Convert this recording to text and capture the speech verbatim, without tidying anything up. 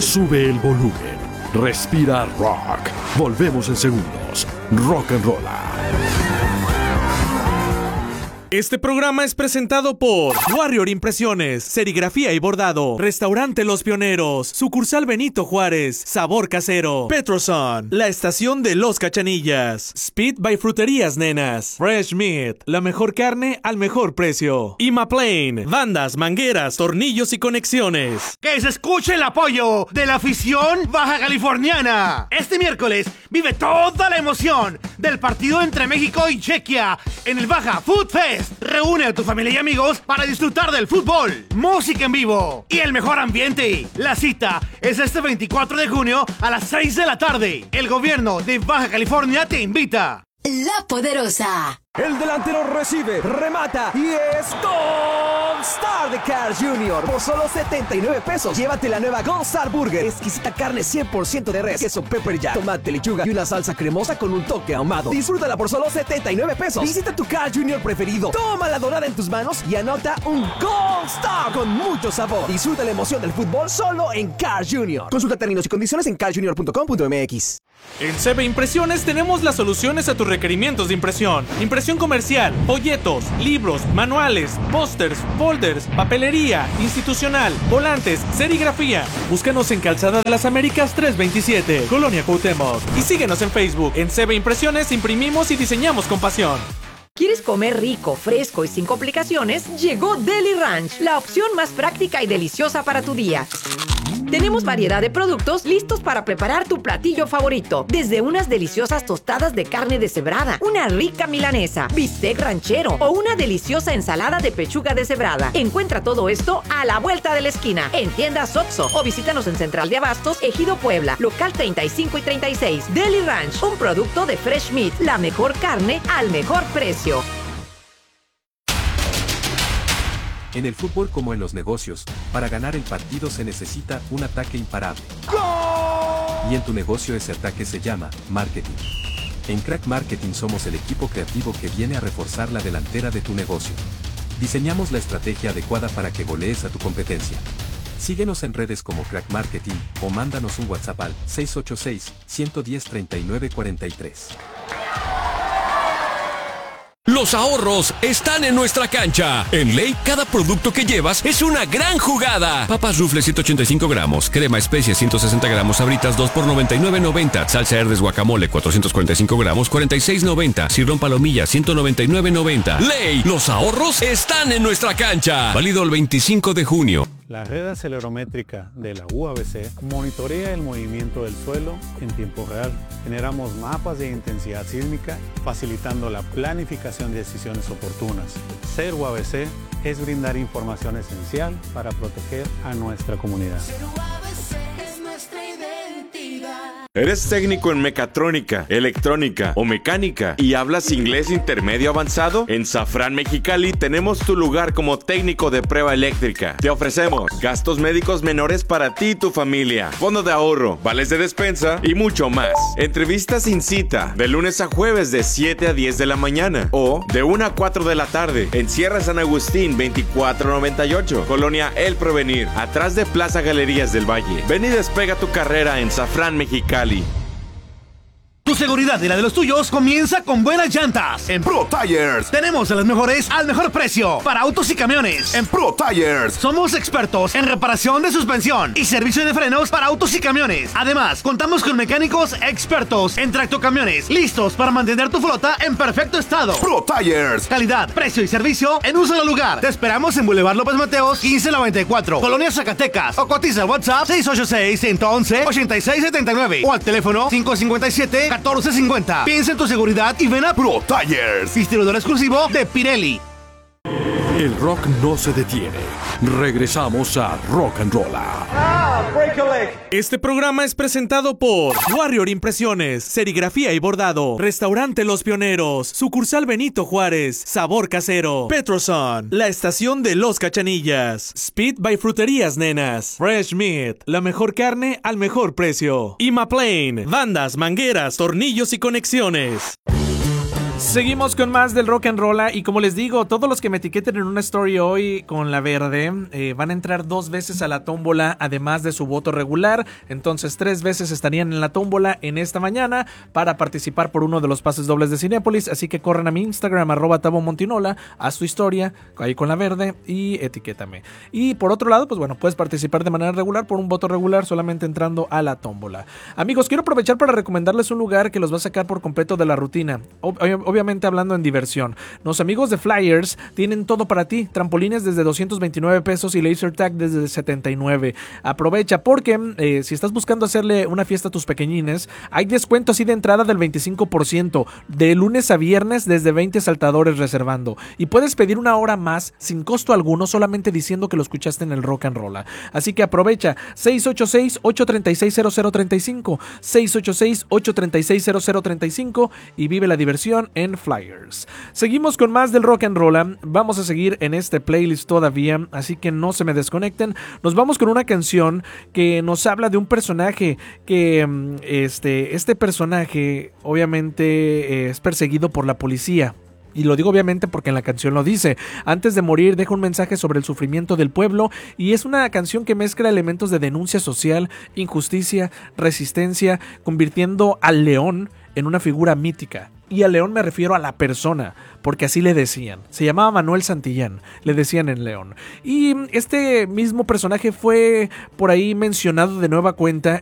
Sube el volumen. Respira rock. Volvemos en segundos. Rock and Rolla. Este programa es presentado por Warrior Impresiones, Serigrafía y Bordado, Restaurante Los Pioneros, Sucursal Benito Juárez, Sabor Casero, Petroson, La Estación de Los Cachanillas, Speed by Fruterías Nenas, Fresh Meat, la mejor carne al mejor precio, Imaplane, bandas, mangueras, tornillos y conexiones. ¡Que se escuche el apoyo de la afición baja californiana! Este miércoles vive toda la emoción del partido entre México y Chequia en el Baja Food Fest. Reúne a tu familia y amigos para disfrutar del fútbol, música en vivo y el mejor ambiente. La cita es este veinticuatro de junio a las seis de la tarde. El gobierno de Baja California te invita. La Poderosa. El delantero recibe, remata y es Gold Star de Carl junior Por solo setenta y nueve pesos, llévate la nueva Gold Star Burger. Exquisita carne cien por ciento de res, queso pepper jack, tomate, lechuga y una salsa cremosa con un toque ahumado. Disfrútala por solo setenta y nueve pesos. Visita tu Carl junior preferido, toma la dorada en tus manos y anota un Gold Star con mucho sabor. Disfruta la emoción del fútbol solo en Carl junior Consulta términos y condiciones en carl junior punto com punto m x. En C B Impresiones tenemos las soluciones a tus requerimientos de impresión. Impresión comercial, folletos, libros, manuales, pósters, folders, papelería, institucional, volantes, serigrafía. Búscanos en Calzada de las Américas trescientos veintisiete, Colonia Cuauhtémoc. Y síguenos en Facebook. En C B Impresiones imprimimos y diseñamos con pasión. ¿Quieres comer rico, fresco y sin complicaciones? Llegó Deli Ranch, la opción más práctica y deliciosa para tu día. Tenemos variedad de productos listos para preparar tu platillo favorito. Desde unas deliciosas tostadas de carne deshebrada, una rica milanesa, bistec ranchero o una deliciosa ensalada de pechuga deshebrada. Encuentra todo esto a la vuelta de la esquina, en tiendas Oxxo, o visítanos en Central de Abastos, Ejido Puebla, local treinta y cinco y treinta y seis. Deli Ranch, un producto de Fresh Meat, la mejor carne al mejor precio. En el fútbol como en los negocios, para ganar el partido se necesita un ataque imparable. ¡Gol! Y en tu negocio ese ataque se llama marketing. En Crack Marketing somos el equipo creativo que viene a reforzar la delantera de tu negocio. Diseñamos la estrategia adecuada para que golees a tu competencia. Síguenos en redes como Crack Marketing o mándanos un WhatsApp al seis ocho seis, uno uno cero, tres nueve cuatro tres. Los ahorros están en nuestra cancha. En Ley, cada producto que llevas es una gran jugada. Papas Rufles ciento ochenta y cinco gramos, crema especia ciento sesenta gramos, Sabritas dos por noventa y nueve noventa, salsa Herdes guacamole cuatrocientos cuarenta y cinco gramos, cuarenta y seis noventa, Cirrón palomilla ciento noventa y nueve noventa. Ley, los ahorros están en nuestra cancha. Válido el veinticinco de junio. La red acelerométrica de la U A B C monitorea el movimiento del suelo en tiempo real. Generamos mapas de intensidad sísmica, facilitando la planificación de decisiones oportunas. Ser U A B C es brindar información esencial para proteger a nuestra comunidad. ¿Eres técnico en mecatrónica, electrónica o mecánica y hablas inglés intermedio avanzado? En Safran Mexicali tenemos tu lugar como técnico de prueba eléctrica. Te ofrecemos gastos médicos menores para ti y tu familia, fondo de ahorro, vales de despensa y mucho más. Entrevistas sin cita, de lunes a jueves de siete a diez de la mañana o de una a cuatro de la tarde en Sierra San Agustín veinticuatro noventa y ocho, Colonia El Provenir, atrás de Plaza Galerías del Valle. Ven y despega tu carrera en Safran Mexicali. Tu seguridad y la de los tuyos comienza con buenas llantas. En Pro Tires tenemos a las mejores al mejor precio para autos y camiones. En Pro Tires somos expertos en reparación de suspensión y servicio de frenos para autos y camiones. Además, contamos con mecánicos expertos en tractocamiones, listos para mantener tu flota en perfecto estado. Pro Tires, calidad, precio y servicio en un solo lugar. Te esperamos en Boulevard López Mateos quince noventa y cuatro, Colonia Zacatecas, o cotiza al WhatsApp seis ocho seis, uno uno uno, ocho seis siete nueve o al teléfono cinco cinco siete, catorce cincuenta. Piensa en tu seguridad y ven a Pro Tires, distribuidor exclusivo de Pirelli. El rock no se detiene. Regresamos a Rock and Rolla. Este programa es presentado por Warrior Impresiones, Serigrafía y Bordado, Restaurante Los Pioneros, Sucursal Benito Juárez, Sabor Casero, Petroson, La Estación de Los Cachanillas, Speed by Fruterías Nenas, Fresh Meat, la mejor carne al mejor precio, Imaplane, bandas, mangueras, tornillos y conexiones. Seguimos con más del Rock and Roll y como les digo, todos los que me etiqueten en una story hoy con la verde eh, van a entrar dos veces a la tómbola además de su voto regular, entonces tres veces estarían en la tómbola en esta mañana para participar por uno de los pases dobles de Cinépolis, así que corran a mi Instagram arroba Tabo Montinola, haz tu historia ahí con la verde y etiquétame. Y por otro lado, pues bueno, puedes participar de manera regular por un voto regular solamente entrando a la tómbola. Amigos, quiero aprovechar para recomendarles un lugar que los va a sacar por completo de la rutina. Ob- Obviamente hablando en diversión. Los amigos de Flyers tienen todo para ti. Trampolines desde doscientos veintinueve pesos y laser tag desde setenta y nueve. Aprovecha porque eh, si estás buscando hacerle una fiesta a tus pequeñines, hay descuento así de entrada del veinticinco por ciento. De lunes a viernes desde veinte saltadores reservando. Y puedes pedir una hora más sin costo alguno solamente diciendo que lo escuchaste en el Rock and Roll. Así que aprovecha. seis ocho seis, ocho tres seis, cero cero tres cinco. seis ocho seis, ocho tres seis, cero cero tres cinco y vive la diversión en en Flyers. Seguimos con más del Rock and Roll. Vamos a seguir en este playlist todavía, así que no se me desconecten. Nos vamos con una canción que nos habla de un personaje que este, este personaje obviamente es perseguido por la policía. Y lo digo obviamente porque en la canción lo dice. Antes de morir deja un mensaje sobre el sufrimiento del pueblo y es una canción que mezcla elementos de denuncia social, injusticia, resistencia, convirtiendo al león en una figura mítica. Y al león me refiero a la persona, porque así le decían. Se llamaba Manuel Santillán, le decían el león. Y este mismo personaje fue por ahí mencionado de nueva cuenta